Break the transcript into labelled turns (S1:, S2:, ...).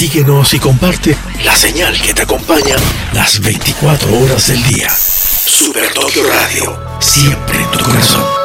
S1: Síguenos y comparte la señal que te acompaña las 24 horas del día. Super Tokio Radio, siempre en tu corazón.